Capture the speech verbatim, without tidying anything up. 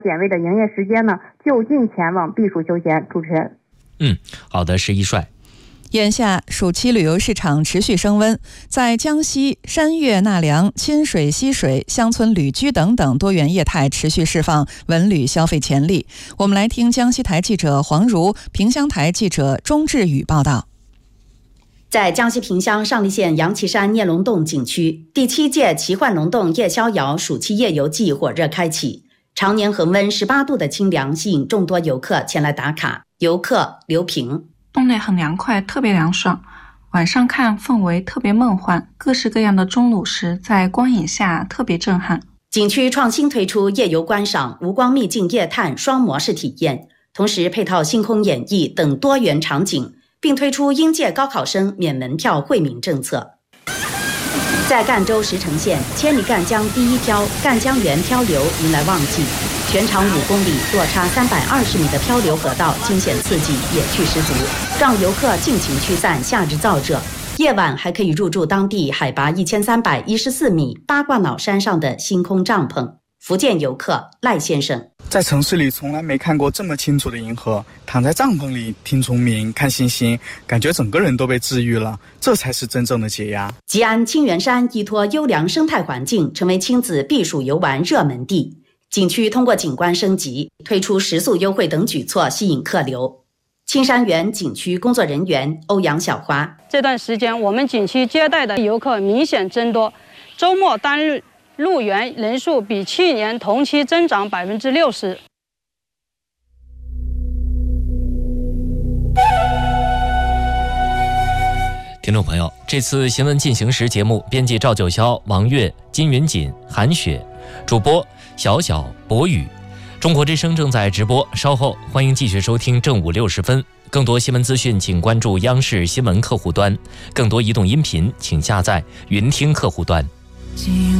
点位的营业时间呢，就近前往避暑休闲。主持人， 嗯，好的，是一帅。 眼下暑期旅游市场持续升温，在江西山岳纳凉、亲水溪水、乡村旅居等等多元业态持续释放文旅消费潜力。我们来听江西台记者黄如、萍乡台记者钟志宇报道。 在江西萍乡上栗县杨岐山聂龙洞景区，第七届奇幻龙洞夜逍遥暑期夜游季火热开启。常年恒温十八度的清凉吸引众多游客前来打卡。游客刘平， 洞内很凉快，特别凉爽，晚上看氛围特别梦幻，各式各样的钟乳石在光影下特别震撼。 景区创新推出夜游观赏、无光秘境夜探双模式体验，同时配套星空演绎等多元场景，并推出应届高考生免门票惠民政策。在赣州石城县，千里赣江第一漂赣江源漂流迎来旺季，全长五公里、落差三百二十米的漂流河道惊险刺激、野趣十足，让游客尽情驱散夏日燥热。夜晚还可以入住当地海拔一千三百一十四米八卦脑山上的星空帐篷。福建游客赖先生， 在城市里从来没看过这么清楚的银河，躺在帐篷里听虫鸣看星星，感觉整个人都被治愈了，这才是真正的解压。 吉安清源山依托优良生态环境，成为亲子避暑游玩热门地。景区通过景观升级，推出食宿优惠等举措吸引客流。青山园景区工作人员欧阳小花， 这段时间我们景区接待的游客明显增多，周末单日入园人数比去年同期增长百分之六十。 听众朋友，这次新闻进行时节目编辑赵九霄、王悦、金云锦、韩雪，主播小小、博宇。中国之声正在直播，稍后欢迎继续收听正午六十分。更多新闻资讯，请关注央视新闻客户端；更多移动音频，请下载云听客户端。